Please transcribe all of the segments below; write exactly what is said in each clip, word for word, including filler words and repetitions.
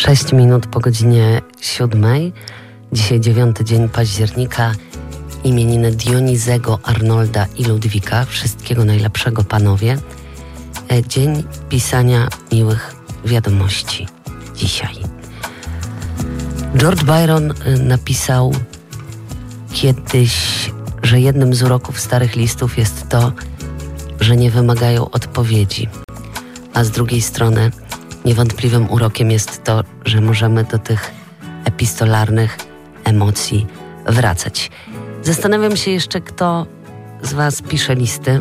Sześć minut po godzinie siódmej. Dzisiaj dziewiąty dzień października. Imieniny Dionizego, Arnolda i Ludwika. Wszystkiego najlepszego, panowie. Dzień pisania miłych wiadomości. Dzisiaj. George Byron napisał kiedyś, że jednym z uroków starych listów jest to, że nie wymagają odpowiedzi. A z drugiej strony niewątpliwym urokiem jest to, że możemy do tych epistolarnych emocji wracać. Zastanawiam się jeszcze, kto z was pisze listy,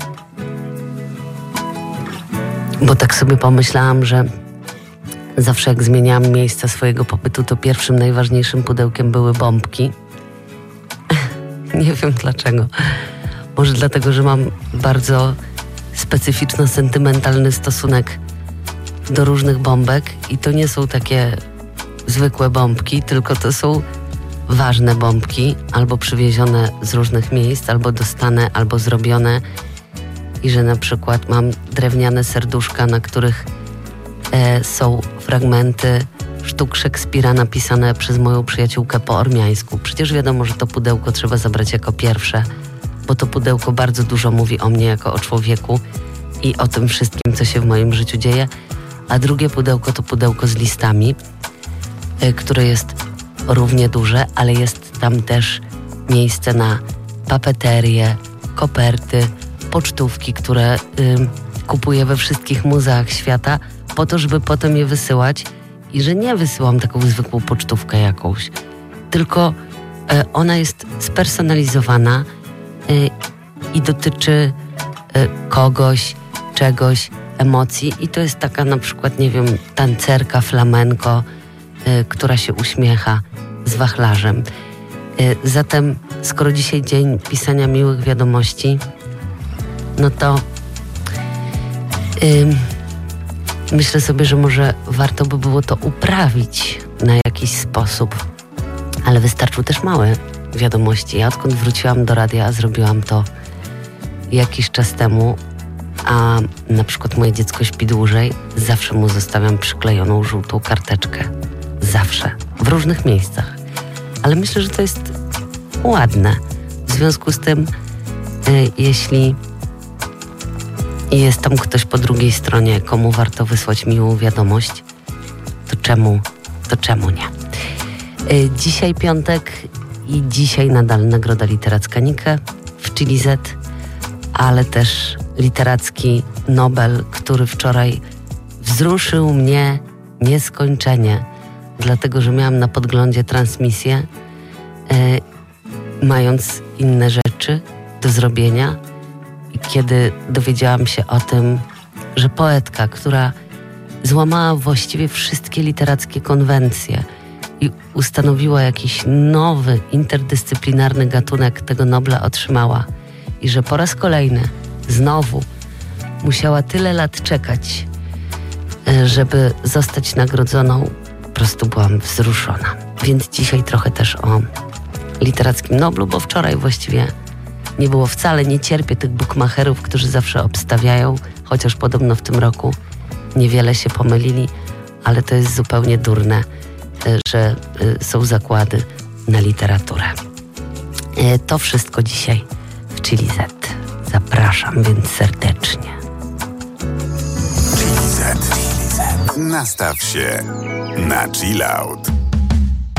bo tak sobie pomyślałam, że zawsze jak zmieniałam miejsca swojego pobytu, to pierwszym najważniejszym pudełkiem były bombki. Nie wiem dlaczego. Może dlatego, że mam bardzo specyficzno-sentymentalny stosunek do różnych bombek i to nie są takie zwykłe bombki, tylko to są ważne bombki, albo przywiezione z różnych miejsc, albo dostane, albo zrobione. I że na przykład mam drewniane serduszka, na których e, są fragmenty sztuk Szekspira napisane przez moją przyjaciółkę po ormiańsku. Przecież wiadomo, że to pudełko trzeba zabrać jako pierwsze, bo to pudełko bardzo dużo mówi o mnie jako o człowieku i o tym wszystkim, co się w moim życiu dzieje. A drugie pudełko to pudełko z listami, y, które jest równie duże, ale jest tam też miejsce na papeterię, koperty, pocztówki, które y, kupuję we wszystkich muzeach świata po to, żeby potem je wysyłać i że nie wysyłam taką zwykłą pocztówkę jakąś, tylko y, ona jest spersonalizowana y, i dotyczy y, kogoś, czegoś, emocji i to jest taka na przykład, nie wiem, tancerka flamenko, y, która się uśmiecha z wachlarzem. Y, zatem, skoro dzisiaj dzień pisania miłych wiadomości, no to y, myślę sobie, że może warto by było to uprawić na jakiś sposób, ale wystarczą też małe wiadomości. Ja odkąd wróciłam do radia, zrobiłam to jakiś czas temu, a na przykład moje dziecko śpi dłużej, zawsze mu zostawiam przyklejoną żółtą karteczkę. Zawsze. W różnych miejscach. Ale myślę, że to jest ładne. W związku z tym, y, jeśli jest tam ktoś po drugiej stronie, komu warto wysłać miłą wiadomość, to czemu, to czemu nie? Y, dzisiaj piątek i dzisiaj nadal Nagroda Literacka Nike w Chili Z, ale też literacki Nobel, który wczoraj wzruszył mnie nieskończenie, dlatego że miałam na podglądzie transmisję, e, mając inne rzeczy do zrobienia i kiedy dowiedziałam się o tym, że poetka, która złamała właściwie wszystkie literackie konwencje i ustanowiła jakiś nowy, interdyscyplinarny gatunek, tego Nobla otrzymała i że po raz kolejny znowu musiała tyle lat czekać, żeby zostać nagrodzoną. Po prostu byłam wzruszona. Więc dzisiaj trochę też o literackim Noblu, bo wczoraj właściwie nie było wcale. Nie cierpię tych bukmacherów, którzy zawsze obstawiają, chociaż podobno w tym roku niewiele się pomylili, ale to jest zupełnie durne, że są zakłady na literaturę. To wszystko dzisiaj w Chili Z. Zapraszam więc serdecznie. Chili Z. Nastaw się na chill out.